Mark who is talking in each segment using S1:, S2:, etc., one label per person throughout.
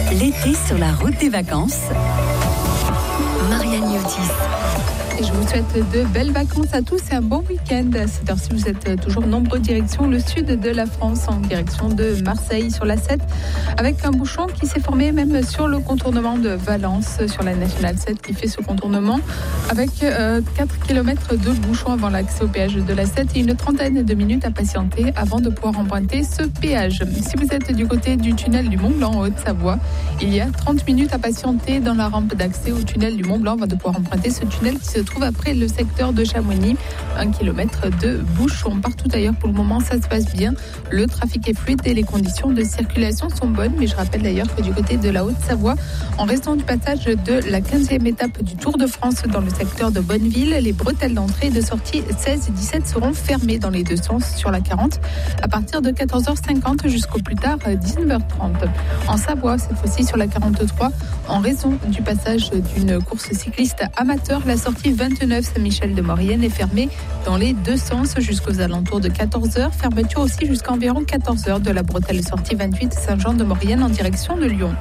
S1: L'été sur la route des vacances. Marianne Yotis.
S2: Et je vous souhaite de belles vacances à tous et un bon week-end. À cette heure-ci, vous êtes toujours nombreux direction le sud de la France, en direction de Marseille sur la 7, avec un bouchon qui s'est formé même sur le contournement de Valence, sur la nationale 7 qui fait ce contournement, avec 4 km de bouchon avant l'accès au péage de la 7 et une trentaine de minutes à patienter avant de pouvoir emprunter ce péage. Si vous êtes du côté du tunnel du Mont-Blanc en Haute-Savoie, il y a 30 minutes à patienter dans la rampe d'accès au tunnel du Mont-Blanc avant de pouvoir emprunter ce tunnel qui se trouve après le secteur de Chamonix. 1 km de bouchon. Partout ailleurs, pour le moment, ça se passe bien. Le trafic est fluide et les conditions de circulation sont bonnes. Mais je rappelle d'ailleurs que du côté de la Haute-Savoie, en raison du passage de la 15e étape du Tour de France dans le secteur de Bonneville, les bretelles d'entrée et de sortie 16 et 17 seront fermées dans les deux sens sur la 40 à partir de 14h50 jusqu'au plus tard 19h30. En Savoie, cette fois-ci sur la 43, en raison du passage d'une course cycliste amateur, la sortie 29 Saint-Michel-de-Maurienne est fermée dans les deux sens jusqu'aux alentours de 14h. Fermeture aussi jusqu'à environ 14h de la bretelle sortie 28 Saint-Jean-de-Maurienne en direction de Lyon.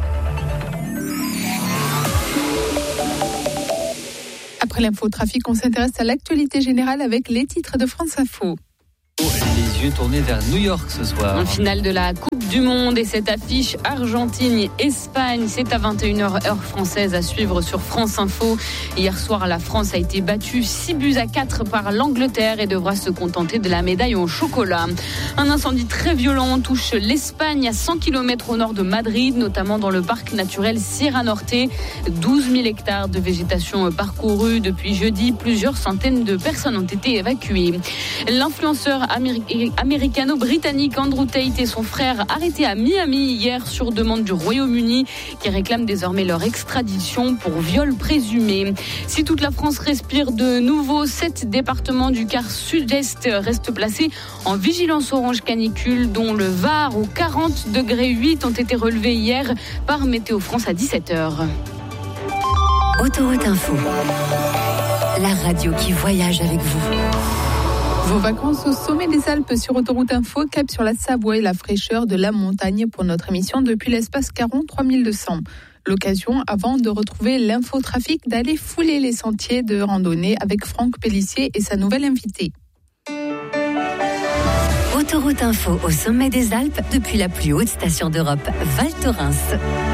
S2: Après l'infotrafic, on s'intéresse à l'actualité générale avec les titres de France Info.
S3: Les yeux tournés vers New York ce soir.
S4: En finale de la Coupe du Monde et cette affiche Argentine-Espagne, c'est à 21h heure française à suivre sur France Info. Hier soir, la France a été battue 6-4 par l'Angleterre et devra se contenter de la médaille au chocolat. Un incendie très violent touche l'Espagne à 100 km au nord de Madrid, notamment dans le parc naturel Sierra Norte. 12 000 hectares de végétation parcourus depuis jeudi. Plusieurs centaines de personnes ont été évacuées. L'influenceur américano-britannique Andrew Tate et son frère arrêtés à Miami hier sur demande du Royaume-Uni qui réclament désormais leur extradition pour viol présumé. Si toute la France respire de nouveau, 7 départements du quart sud-est restent placés en vigilance orange canicule, dont le Var où 40 degrés 8 ont été relevés hier par Météo France à 17h.
S1: Autoroute Info, la radio qui voyage avec vous.
S2: Vos vacances au sommet des Alpes sur Autoroute Info, cap sur la Savoie et la fraîcheur de la montagne pour notre émission depuis l'espace Caron 3200. L'occasion, avant de retrouver l'infotrafic, d'aller fouler les sentiers de randonnée avec Franck Pellissier et sa nouvelle invitée.
S1: Autoroute Info au sommet des Alpes depuis la plus haute station d'Europe, Val Thorens.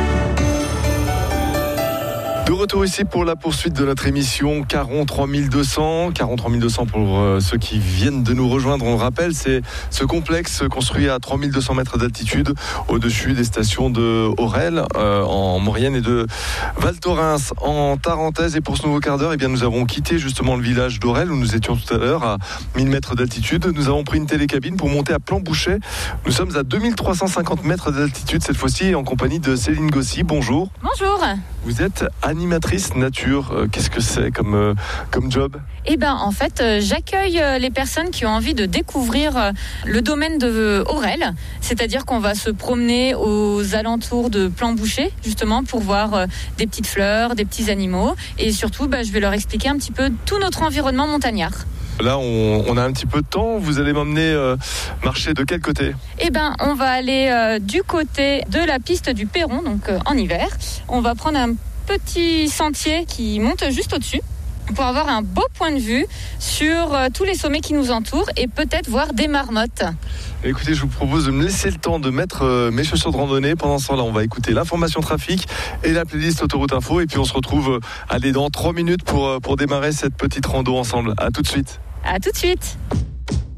S5: De retour ici pour la poursuite de notre émission Caron 3200. Caron 3200 pour ceux qui viennent de nous rejoindre, on le rappelle, c'est ce complexe construit à 3200 mètres d'altitude au-dessus des stations de Aurel en Maurienne et de Val Thorens en Tarentaise. Et pour ce nouveau quart d'heure, nous avons quitté justement le village d'Aurel où nous étions tout à l'heure à 1000 mètres d'altitude. Nous avons pris une télécabine pour monter à Plan-Bouchet. Nous sommes à 2350 mètres d'altitude cette fois-ci en compagnie de Céline Gossy. Bonjour.
S4: Bonjour.
S5: Vous êtes animatrice nature. Qu'est-ce que c'est comme job ?
S4: En fait, j'accueille les personnes qui ont envie de découvrir le domaine de Aurel. C'est-à-dire qu'on va se promener aux alentours de Plan-Bouchet, justement, pour voir des petites fleurs, des petits animaux. Et surtout, je vais leur expliquer un petit peu tout notre environnement montagnard.
S5: Là, on a un petit peu de temps. Vous allez m'emmener marcher de quel côté ?
S4: On va aller du côté de la piste du Perron, donc en hiver. On va prendre un petit sentier qui monte juste au-dessus pour avoir un beau point de vue sur tous les sommets qui nous entourent et peut-être voir des marmottes.
S5: Écoutez, je vous propose de me laisser le temps de mettre mes chaussures de randonnée. Pendant ce temps-là, on va écouter l'information trafic et la playlist Autoroute Info. Et puis on se retrouve dans 3 minutes pour démarrer cette petite rando ensemble. À tout de suite.
S4: À tout de suite.